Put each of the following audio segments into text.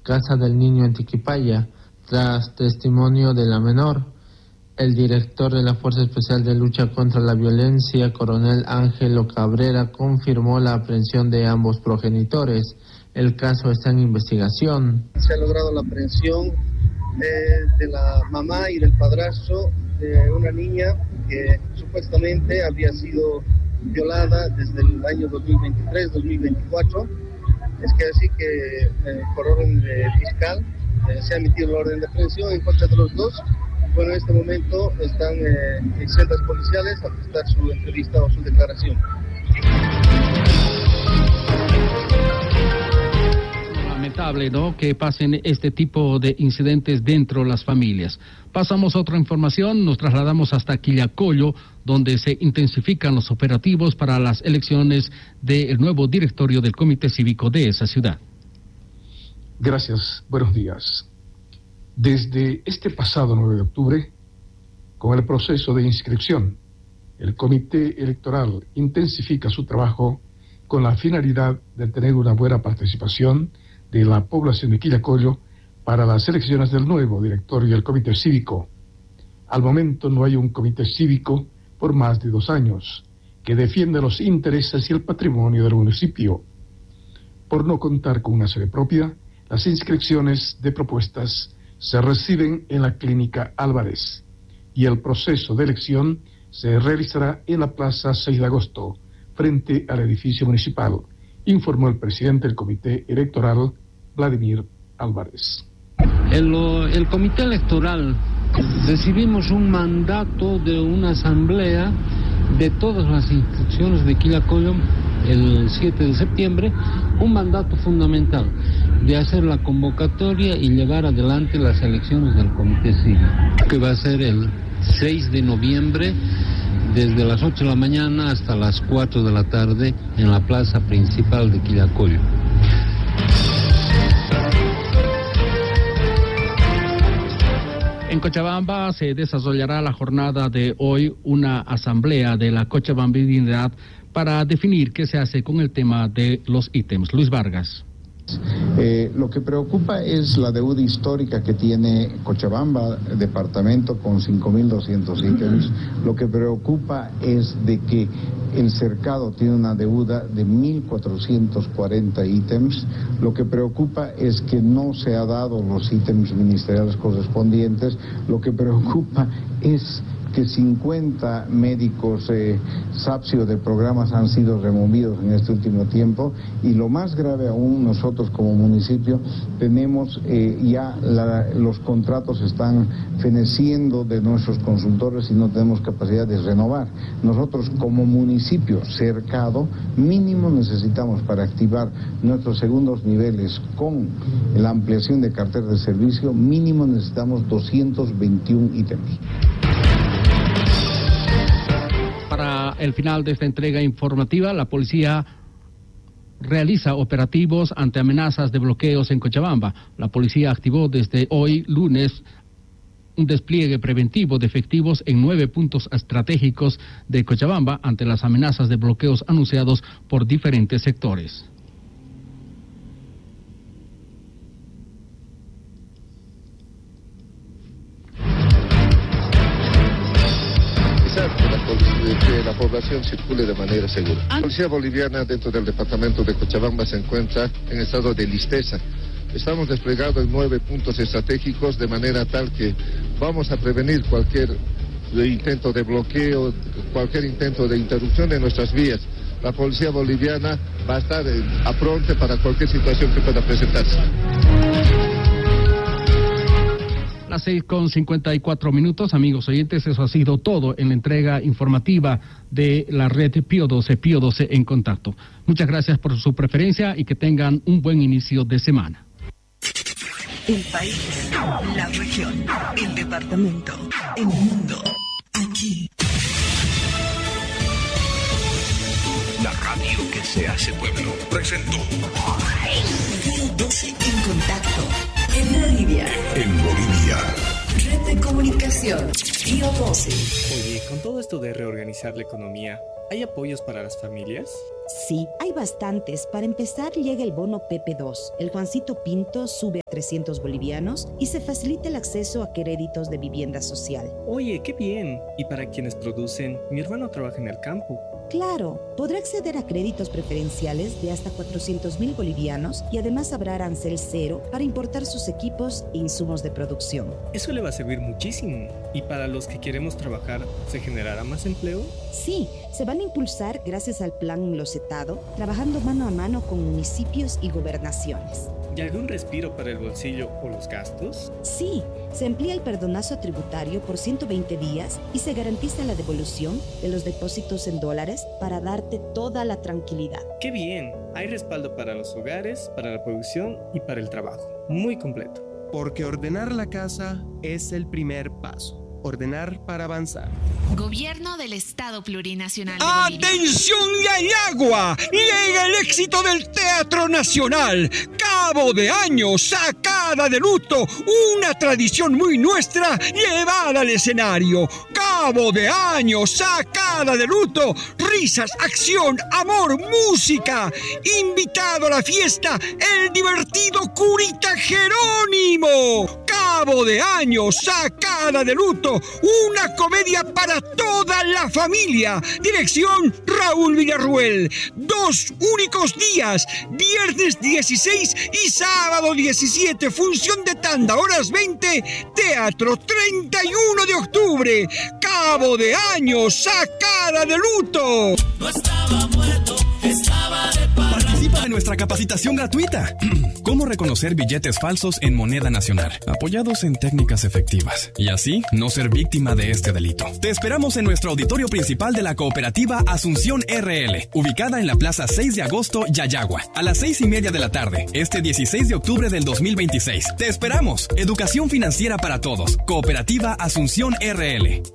Casa del Niño en Tiquipaya, tras testimonio de la menor. El director de la Fuerza Especial de Lucha contra la Violencia, coronel Ángelo Cabrera, confirmó la aprehensión de ambos progenitores. El caso está en investigación. Se ha logrado la aprehensión de la mamá y del padrastro de una niña que supuestamente había sido violada desde el año 2023-2024. Es que así que por orden fiscal se ha emitido la orden de aprehensión en contra de los dos. Bueno, en este momento están en celdas policiales a prestar su entrevista o su declaración. Lamentable, ¿no?, que pasen este tipo de incidentes dentro de las familias. Pasamos a otra información, nos trasladamos hasta Quillacollo, donde se intensifican los operativos para las elecciones del nuevo directorio del Comité Cívico de esa ciudad. Gracias, buenos días. Desde este pasado 9 de octubre, con el proceso de inscripción, el Comité Electoral intensifica su trabajo con la finalidad de tener una buena participación de la población de Quillacollo para las elecciones del nuevo directorio del Comité Cívico. Al momento no hay un Comité Cívico por más de 2 años que defienda los intereses y el patrimonio del municipio. Por no contar con una sede propia, las inscripciones de propuestas se reciben en la Clínica Álvarez y el proceso de elección se realizará en la Plaza 6 de Agosto, frente al edificio municipal, informó el presidente del Comité Electoral, Vladimir Álvarez. El Comité Electoral recibimos un mandato de una asamblea de todas las instituciones de Quillacollo el 7 de septiembre, un mandato fundamental de hacer la convocatoria y llevar adelante las elecciones del Comité Cívico, que va a ser el 6 de noviembre desde las 8 de la mañana hasta las 4 de la tarde en la plaza principal de Quillacollo. En Cochabamba se desarrollará la jornada de hoy una asamblea de la cochabambinidad para definir qué se hace con el tema de los ítems. Luis Vargas. Lo que preocupa es la deuda histórica que tiene Cochabamba, departamento con 5.200 ítems. Lo que preocupa es de que el cercado tiene una deuda de 1.440 ítems. Lo que preocupa es que no se ha dado los ítems ministeriales correspondientes. Lo que preocupa es que 50 médicos SAPSIO de programas han sido removidos en este último tiempo, y lo más grave aún, nosotros como municipio tenemos los contratos están feneciendo de nuestros consultores y no tenemos capacidad de renovar. Nosotros como municipio cercado mínimo necesitamos, para activar nuestros segundos niveles con la ampliación de cartera de servicio, mínimo necesitamos 221 ítems. Para el final de esta entrega informativa, la policía realiza operativos ante amenazas de bloqueos en Cochabamba. La policía activó desde hoy, lunes, un despliegue preventivo de efectivos en 9 puntos estratégicos de Cochabamba ante las amenazas de bloqueos anunciados por diferentes sectores. Que la población circule de manera segura. La policía boliviana dentro del departamento de Cochabamba se encuentra en estado de listeza. Estamos desplegados en 9 puntos estratégicos de manera tal que vamos a prevenir cualquier intento de bloqueo, cualquier intento de interrupción de nuestras vías. La policía boliviana va a estar apronte para cualquier situación que pueda presentarse. Las 6:54, amigos oyentes, eso ha sido todo en la entrega informativa de la red Pío 12 en contacto. Muchas gracias por su preferencia y que tengan un buen inicio de semana. El país, la región, el departamento, el mundo, aquí. La radio que se hace pueblo presentó Pío 12 en contacto. En Bolivia. En Bolivia. Red de comunicación. Pío 12. Oye, con todo esto de reorganizar la economía, ¿hay apoyos para las familias? Sí, hay bastantes. Para empezar, llega el bono PP2. El Juancito Pinto sube a 300 bolivianos y se facilita el acceso a créditos de vivienda social. Oye, qué bien. Y para quienes producen, mi hermano trabaja en el campo. Claro, podrá acceder a créditos preferenciales de hasta 400.000 bolivianos y además habrá arancel cero para importar sus equipos e insumos de producción. Eso le va a servir muchísimo. ¿Y para los que queremos trabajar, se generará más empleo? Sí, se van a impulsar gracias al plan Locetado, trabajando mano a mano con municipios y gobernaciones. ¿Y algún respiro para el bolsillo o los gastos? Sí, se amplía el perdonazo tributario por 120 días y se garantiza la devolución de los depósitos en dólares para darte toda la tranquilidad. ¡Qué bien! Hay respaldo para los hogares, para la producción y para el trabajo. Muy completo. Porque ordenar la casa es el primer paso. Ordenar para avanzar. Gobierno del Estado Plurinacional de Bolivia. ¡Atención, Yayagua! Llega el éxito del Teatro Nacional. Cabo de Año, sacada de luto. Una tradición muy nuestra llevada al escenario. Cabo de Año, sacada de luto. Risas, acción, amor, música. Invitado a la fiesta, el divertido Curita Jerónimo. Cabo de Año, sacada de luto. Una comedia para toda la familia. Dirección Raúl Villarruel. 2 únicos días, viernes 16 y sábado 17. Función de tanda, horas 20. Teatro 31 de octubre. Cabo de Año, sacada de luto. No estaba muerto, estaba de parranda. Participa de nuestra capacitación gratuita. ¿Cómo reconocer billetes falsos en moneda nacional? Apoyados en técnicas efectivas. Y así no ser víctima de este delito. Te esperamos en nuestro auditorio principal de la cooperativa Asunción RL, ubicada en la Plaza 6 de Agosto, Yayagua, a las 6:30 de la tarde, este 16 de octubre del 2026. Te esperamos. Educación financiera para todos. Cooperativa Asunción RL.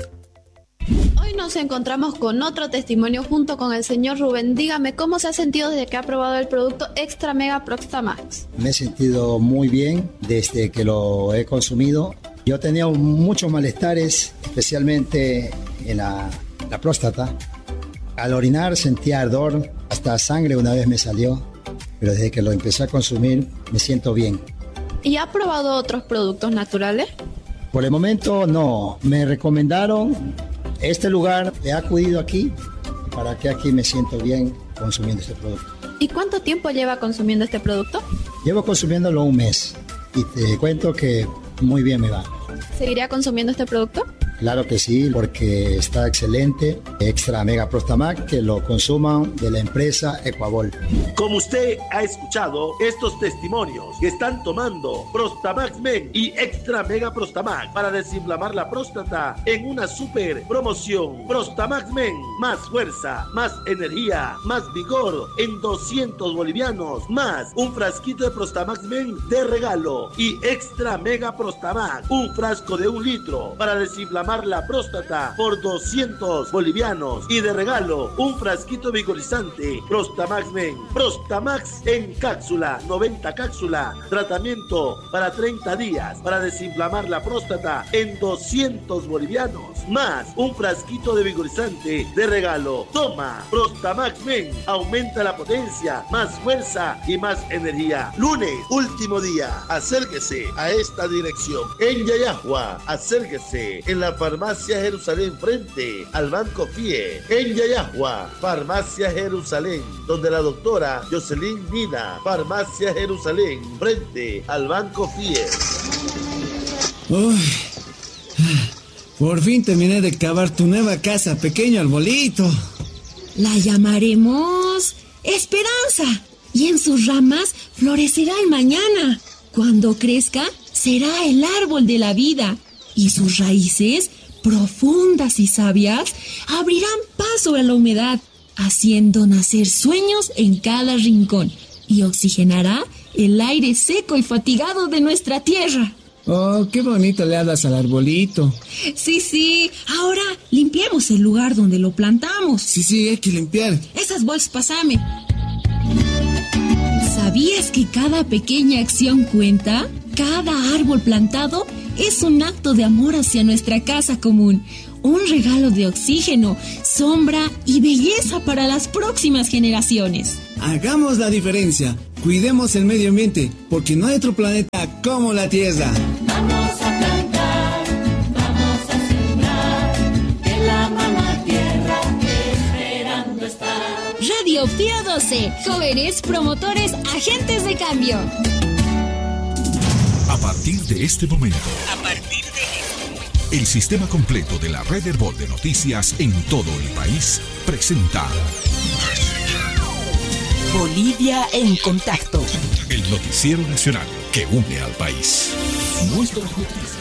Hoy nos encontramos con otro testimonio junto con el señor Rubén. Dígame, ¿cómo se ha sentido desde que ha probado el producto Extra Mega Prostamax? Me he sentido muy bien desde que lo he consumido. Yo tenía muchos malestares, especialmente en la próstata. Al orinar sentía ardor, hasta sangre una vez me salió, pero desde que lo empecé a consumir me siento bien. ¿Y ha probado otros productos naturales? Por el momento no, me recomendaron este lugar, he acudido aquí, para que aquí me siento bien consumiendo este producto. ¿Y cuánto tiempo lleva consumiendo este producto? Llevo consumiéndolo un mes y te cuento que muy bien me va. ¿Seguiría consumiendo este producto? Claro que sí, porque está excelente. Extra Mega Prostamax, que lo consuman de la empresa Ecuabol. Como usted ha escuchado, estos testimonios que están tomando Prostamax Men y Extra Mega Prostamax para desinflamar la próstata en una super promoción. Prostamax Men, más fuerza, más energía, más vigor en 200 bolivianos, más un frasquito de Prostamax Men de regalo y Extra Mega Prostamax, un frasco de 1 litro para desinflamar la próstata por 200 bolivianos y de regalo un frasquito vigorizante Prostamax Men. Prostamax en cápsula, 90 cápsulas, tratamiento para 30 días para desinflamar la próstata en 200 bolivianos, más un frasquito de vigorizante de regalo. Toma Prostamax Men, aumenta la potencia, más fuerza y más energía. Lunes, último día, acérquese a esta dirección en Yayagua, acérquese en la Farmacia Jerusalén frente al Banco FIE. En Yayagua, Farmacia Jerusalén, donde la doctora Jocelyn Mina. Farmacia Jerusalén frente al Banco FIE. Uy, por fin terminé de cavar tu nueva casa, pequeño arbolito. La llamaremos Esperanza y en sus ramas florecerá el mañana. Cuando crezca, será el árbol de la vida. Y sus raíces, profundas y sabias, abrirán paso a la humedad, haciendo nacer sueños en cada rincón y oxigenará el aire seco y fatigado de nuestra tierra. Oh, qué bonito le hablas al arbolito. Sí, ahora limpiemos el lugar donde lo plantamos. Sí, hay que limpiar. Esas bolsas, pásame. ¿Sabías que cada pequeña acción cuenta? Cada árbol plantado es un acto de amor hacia nuestra casa común, un regalo de oxígeno, sombra y belleza para las próximas generaciones. Hagamos la diferencia, cuidemos el medio ambiente, porque no hay otro planeta como la Tierra. Vamos a plantar, vamos a sembrar, que la mamá tierra esperando está. Radio Pío 12, jóvenes, promotores, agentes de cambio. A partir de este momento, el sistema completo de la red Herbol de noticias en todo el país presenta Bolivia en contacto. El noticiero nacional que une al país. Nuestras noticias.